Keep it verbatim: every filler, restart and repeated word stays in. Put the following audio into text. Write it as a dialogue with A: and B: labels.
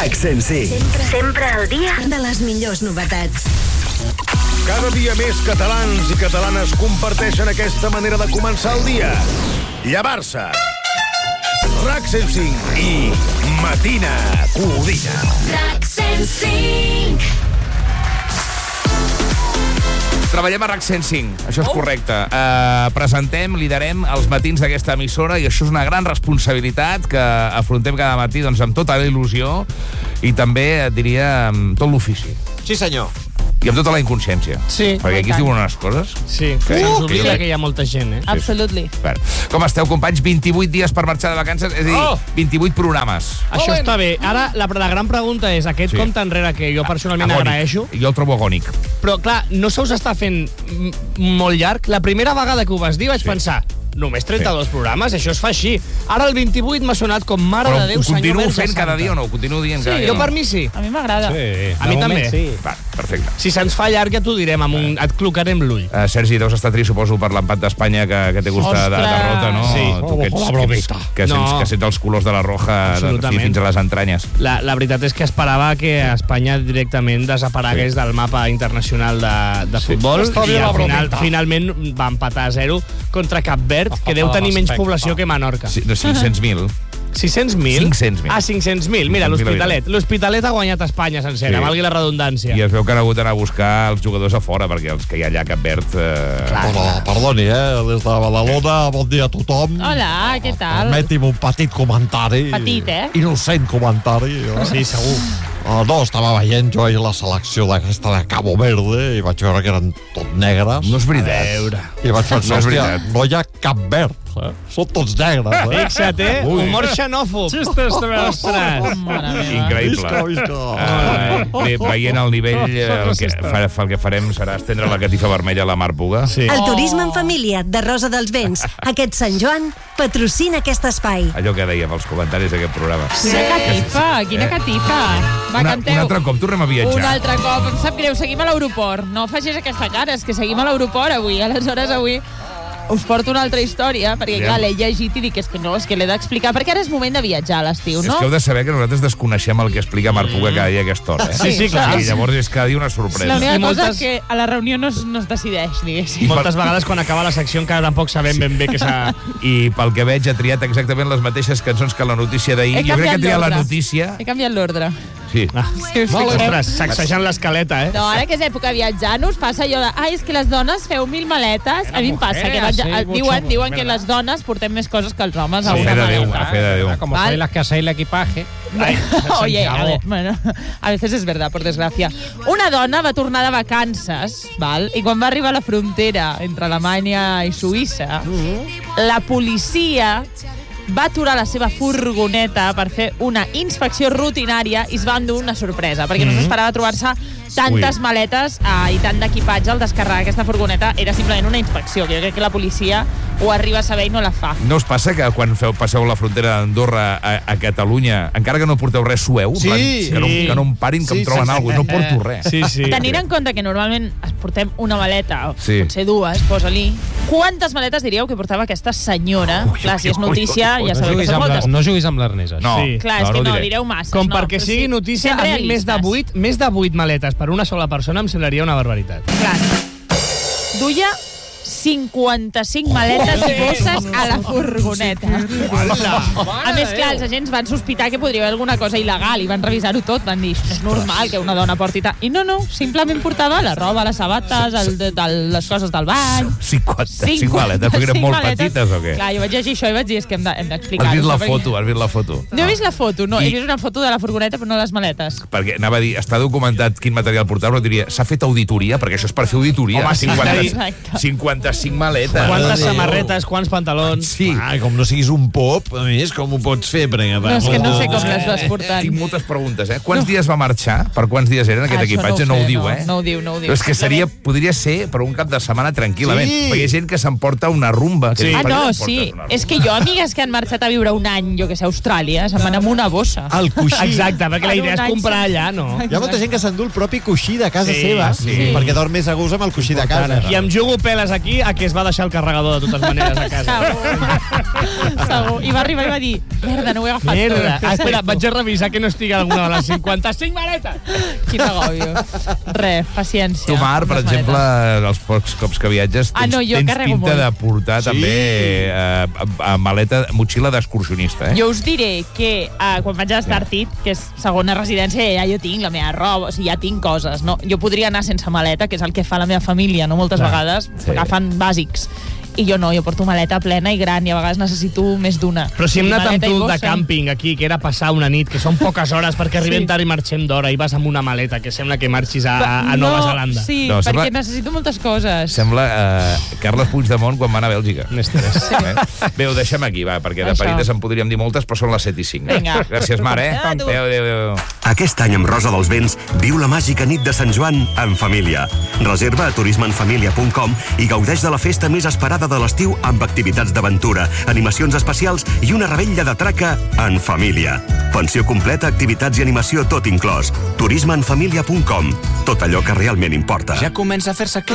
A: RAC cent cinc.
B: Sempre, sempre al dia de les millors novetats.
C: Cada dia més catalans i catalanes comparteixen aquesta manera de començar el dia. Llevar-se. RAC cent cinc i Matina Codina.
B: RAC cent cinc.
D: Treballem a RAC cent cinc, això és correcte. Uh, presentem, liderem els matins d'aquesta emissora i això és una gran responsabilitat que afrontem cada matí doncs, amb tota la il·lusió i també, et diria, amb tot l'ofici.
E: Sí, senyor.
D: I amb tota la inconsciència.
F: Sí.
D: Perquè aquí es diuen unes coses.
F: Sí, que se'ns oblida que hi ha molta gent, eh?
G: Absolutely.
D: Bueno, com esteu, companys? vint-i-vuit dies per marxar de vacances, és a dir,
F: Oh!
D: vint-i-vuit programes.
F: Això està bé. Ara, la, la gran pregunta és aquest
D: Sí.
F: compte enrere que jo personalment
D: Agònic.
F: agraeixo,
D: Jo el trobo agònic.
F: però clar, no se us està fent m- molt llarg. La primera vegada que ho vas dir vaig
D: Sí.
F: pensar només trenta-dos programes, això es fa així. Ara el vint-i-vuit m'ha sonat com mare
D: Però
F: de Déu,
D: ho
F: senyor
D: continuo
F: Verge
D: fent cada
F: Santa.
D: dia o no? Ho continuo dient cada dia
F: Jo
D: o no?
F: per mi sí.
G: A mi m'agrada.
F: A mi també.
E: Sí.
D: Va, perfecte.
F: Si se'ns fa llarg ja t'ho direm, amb un, et clocarem l'ull.
D: Uh, Sergi, deus estar trist, suposo, per l'empat d'Espanya que, que té gust de, de
G: Ostres!
D: derrota, no?
F: Sí.
D: Tu que, ets,
E: Oh, la
D: que, ets,
E: bromita.
D: que, sents,
F: No.
D: que sents els colors de la roja de,
F: Absolutament.
D: fins a les entranyes.
F: La, la veritat és que esperava que Espanya directament desaparegués
D: Sí.
F: del mapa internacional de, de futbol
E: Està bé
F: i
E: la
F: al final,
E: bromita.
F: finalment va empatar a zero contra Cap Verd, que deu tenir menys
E: respecte.
F: població que Menorca.
D: Sí, no, cinc-cents mil.
F: sis cents mil?
D: cinc-cents mil.
F: Ah, cinc cents mil. Mira,
D: cinc-cents mil
F: l'Hospitalet. L'Hospitalet ha guanyat Espanya sencera,
D: Sí.
F: valgui la redundància.
D: I es veu que han hagut d'anar a buscar els jugadors a fora, perquè els que hi ha allà a Cap Verd... Eh...
E: Però, perdoni, eh? Des de Badalona, bon dia a tothom.
G: Hola, què tal?
E: Permeti'm un petit comentari.
G: Petit, eh?
E: Innocent comentari. Eh?
F: Sí, segur.
E: Uh, no, estava veient jo ahir la selecció d'aquesta de Cabo Verde i vaig veure que eren tot negres.
D: No és veritat.
F: A veure.
E: I vaig pensar,
D: No és
E: hòstia,
D: veritat.
E: no hi ha cap verd. Eh? Són tots negres. Eh?
F: Fixa't, eh?
D: Ui.
F: Humor xenòfob. Xistes, ostres.
G: Mare meva.
D: Increïble.
E: Visca, visca.
D: Uh, bé, veient el nivell, eh, el que, fa, el que farem serà estendre la catifa vermella a la Mar Puga.
F: Sí.
B: El turisme en família de Rosa dels Vents. Aquest Sant Joan patrocina aquest espai.
D: Allò que dèiem als comentaris d'aquest programa.
G: Quina catifa, quina
D: Eh?
G: catifa. Va,
D: Una,
G: canteu.
D: un altre cop tornem a viatjar.
G: Un altre cop. Em sap greu, seguim a l'aeroport. No facis aquesta cara, és que seguim a l'aeroport avui. Aleshores, avui us porto una altra història, perquè, clar, l'he llegit i dic, és que no, és que l'he d'explicar, perquè ara és moment de viatjar a l'estiu,
D: És
G: no?
D: que heu de saber que nosaltres desconeixem el que explica Mar Puga cada dia a aquesta hora. Eh?
F: Sí, sí, clar.
D: I llavors és cada dia una sorpresa.
G: L'única
F: I
G: cosa
F: moltes-
G: que a la reunió no es, no es decideix, diguéssim.
F: Moltes vegades quan acaba la secció encara tampoc sabem ben bé que s'ha...
D: I pel que veig ha triat exactament les mateixes cançons que la notícia d'ahir.
G: He
D: Jo crec que ha
G: canviat
D: triat la
G: l'ordre.
D: notícia...
G: He canviat l'ordre.
D: Sí.
F: Ah.
G: Sí, us fixeu?
F: Ostres, sacsejant l'escaleta, eh?
G: No, ara que és època de viatjar, no us passa allò de ai, és que les dones feu mil maletes. A mi em passa que vaig, a, diuen, diuen que les dones portem més coses que els homes a
D: A fe
G: una
D: de Déu,
G: maleta.
D: a fe de Déu.
H: Como
G: Val.
H: soy las que hacéis el equipaje.
G: Oye, a ver, bueno, a veces es verdad, por desgracia. Una dona va tornar de vacances, val? I quan va arribar a la frontera entre Alemanya i Suïssa, la policia va aturar la seva furgoneta per fer una inspecció rutinària i es va endur una sorpresa, perquè no s'esperava trobar-se tantes
D: Ui.
G: maletes eh, i tant d'equipatge al descarregar aquesta furgoneta. Era simplement una inspecció, que jo crec que la policia ho arriba a saber i no la fa.
D: No us passa que quan feu, passeu la frontera d'Andorra a, a Catalunya, encara que no porteu res sueu, en
E: Sí,
D: plan, que, no,
F: sí.
D: que no em parin, que
E: Sí,
D: em troben
E: sí, sí.
D: alguna cosa, no porto res.
F: Sí, sí.
G: Tenint en compte que normalment es portem una maleta, o
D: Sí.
G: potser dues, posa-li. Quantes maletes diríeu que portava aquesta senyora?
D: Ui,
G: Clar, si és
D: ui, ui,
G: notícia,
D: ui,
G: ja
D: ui.
H: No
G: sabeu que
H: juguis
G: són
H: amb,
G: moltes.
H: les, no juguis amb l'arnesa.
D: No.
F: Sí.
G: Clar, és
D: no,
G: que
D: no
G: no,
D: diré.
G: direu massa.
F: Com
G: no,
F: perquè
G: però
F: sigui
G: sí,
F: notícia,
G: sent
F: a mi més de
G: realistes.
F: vuit, més de vuit maletes per una sola persona em semblaria una barbaritat.
G: Clar. Duia cinquanta-cinc maletes i bosses a la furgoneta. A més, clar, els agents van sospitar que podria haver alguna cosa il·legal i van revisar-ho tot. Van dir, no és normal que una dona porti tant. I no, no, simplement portava la roba, les sabates, el, de, de, les coses del bany.
D: cinquanta-cinc maletes, perquè eren molt
G: maletes.
D: petites o què?
G: Clar, jo vaig llegir això i vaig dir, és que hem de- hem d'explicar-ho.
D: Has vist la
G: això, perquè-
D: foto, has vist la foto.
G: No he vist la foto, no.
D: I-
G: He vist una foto de la furgoneta, però no les maletes.
D: Perquè anava a dir, està documentat quin material portava, però diria, s'ha fet auditoria, perquè això és per fer auditoria.
F: Home, sí,
D: cinquanta,
G: exacte.
D: cinquanta-cinc maletes.
F: Quantes
E: Déu.
F: samarretes, quants pantalons...
D: Sí.
E: Ah, com no siguis un pop, a més, com ho pots fer? Perquè,
G: No, és que no sé com les vas portant.
D: Tinc moltes preguntes, eh? Quants dies va marxar? Per quants dies eren aquest
G: Ah, això
D: equipatge?
G: no
D: No,
G: ho
D: ho
G: sé,
D: diu,
G: no,
D: eh?
G: no ho diu, no ho diu.
D: Però és que seria, podria ser per un cap de setmana tranquil·lament.
E: Sí.
D: Perquè hi ha gent que s'emporta una rumba. Que
F: Sí.
D: diu,
G: Ah,
D: "Per què
G: no,
D: t'emportes
G: sí.
D: una rumba?"
G: És que jo, amigues que han marxat a viure un any, jo que sé, a Austràlia, se'n van amb una bossa.
E: El coixí.
F: Exacte, perquè la
G: Per
F: idea
G: un
F: és
G: any
F: comprar
G: sencer.
F: allà, no?
E: Hi ha molta gent que s'endú el propi coixí de casa
F: Sí,
E: seva
D: sí.
E: perquè dorm més a gust amb el coixí de casa.
F: I em jugo peles aquí a que es va deixar el carregador de totes maneres a casa.
G: Segur. Segur. I va arribar i va dir, merda, no ho he agafat
F: Merda.
G: tot.
F: Ah, espera, vaig a revisar que no estigui alguna de les cinquanta-cinc maletes.
G: Quin agòbio. Res, paciència.
D: Tu, Mar, per
G: Les
D: exemple,
G: maletes.
D: els pocs cops que viatges,
G: Ah,
D: tens,
G: no, jo
D: tens
G: carrego
D: pinta
G: molt.
D: de portar
E: Sí.
D: també eh, a, a maleta, motxilla d'excursionista, eh?
G: Jo us diré que uh, quan vaig a Startit, que és segona residència, ja jo tinc la meva roba, o sigui, ja tinc coses, no? Jo podria anar sense maleta, que és el que fa la meva família, no? Moltes
F: Clar,
G: vegades
D: sí.
G: agafen bàsics. I jo no, jo porto maleta plena i gran i a vegades necessito més d'una.
F: Però si hem anat amb
G: Maleta i
F: tu de
G: bossa.
F: càmping aquí, que era passar una nit, que són poques hores perquè arribem
G: Sí.
F: tard i marxem d'hora, i vas amb una maleta que sembla que marxis a, a Nova
G: no,
F: Zelanda.
G: Sí,
D: No,
G: no,
D: sembla-
G: perquè necessito moltes coses.
D: Sembla eh, Carles Puigdemont quan va anar a Bèlgica.
F: Un estrès.
D: Eh? Bé, ho deixem aquí, va, perquè de
G: Això.
D: parides en podríem dir moltes, però són les set i cinc.
G: Vinga.
D: Gràcies, Mar, eh?
G: A tu.
D: Adéu, adéu, adéu.
A: Aquest any amb Rosa dels Vents viu la màgica nit de Sant Joan en família. Reserva a turismeenfamilia punt com i gaudeix de la festa més esperada de l'estiu amb activitats d'aventura, animacions especials i una revetlla de traca en família. Pensió completa, activitats i animació tot inclòs. turismeenfamilia punt com. Tot allò que realment importa.
I: Ja comença a fer-se clar.